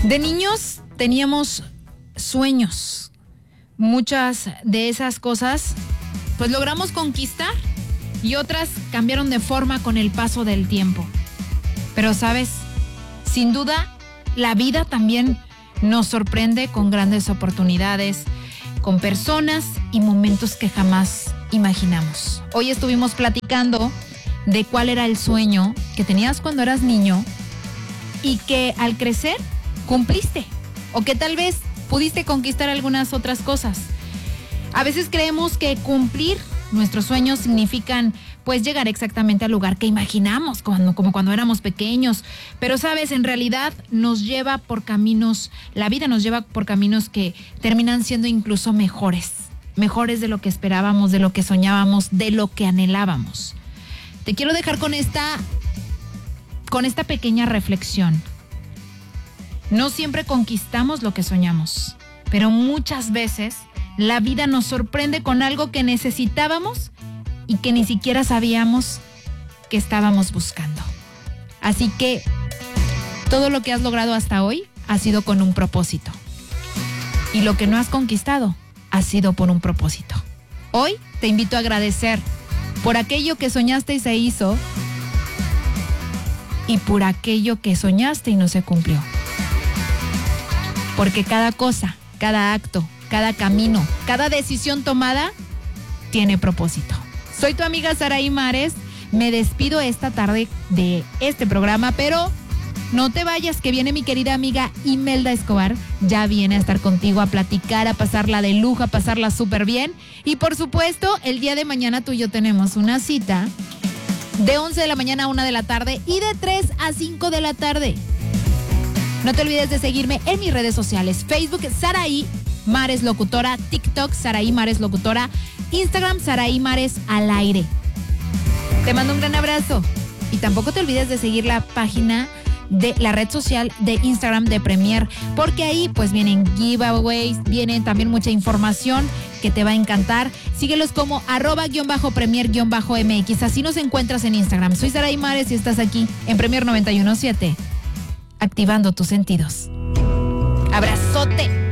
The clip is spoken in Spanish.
De niños teníamos sueños. Muchas de esas cosas pues logramos conquistar y otras cambiaron de forma con el paso del tiempo. Pero sabes, sin duda la vida también nos sorprende con grandes oportunidades, con personas y momentos que jamás imaginamos. Hoy estuvimos platicando de cuál era el sueño que tenías cuando eras niño y que al crecer cumpliste, o que tal vez pudiste conquistar algunas otras cosas. A veces creemos que cumplir nuestros sueños significan pues llegar exactamente al lugar que imaginamos, como cuando éramos pequeños. Pero sabes, en realidad nos lleva por caminos, la vida nos lleva por caminos que terminan siendo incluso mejores de lo que esperábamos, de lo que soñábamos, de lo que anhelábamos. Te quiero dejar con esta pequeña reflexión. No siempre conquistamos lo que soñamos, pero muchas veces la vida nos sorprende con algo que necesitábamos y que ni siquiera sabíamos que estábamos buscando. Así que todo lo que has logrado hasta hoy ha sido con un propósito. Y lo que no has conquistado ha sido por un propósito. Hoy te invito a agradecer por aquello que soñaste y se hizo, y por aquello que soñaste y no se cumplió. Porque cada cosa, cada acto, cada camino, cada decisión tomada tiene propósito. Soy tu amiga Saraí Mares. Me despido esta tarde de este programa, pero no te vayas, que viene mi querida amiga Imelda Escobar. Ya viene a estar contigo, a platicar, a pasarla de lujo, a pasarla súper bien. Y por supuesto, el día de mañana tú y yo tenemos una cita de 11 de la mañana a 1 de la tarde y de 3 a 5 de la tarde. No te olvides de seguirme en mis redes sociales: Facebook, Saraí Mares Locutora; TikTok, Saraí Mares Locutora; Instagram, Saraí Mares al aire. Te mando un gran abrazo. Y tampoco te olvides de seguir la página de la red social de Instagram de Premier, porque ahí pues vienen giveaways, vienen también mucha información que te va a encantar. Síguelos como @Premier_MX. Así nos encuentras en Instagram. Soy Saraí Mares y estás aquí en Premier 91.7, activando tus sentidos. Abrazote.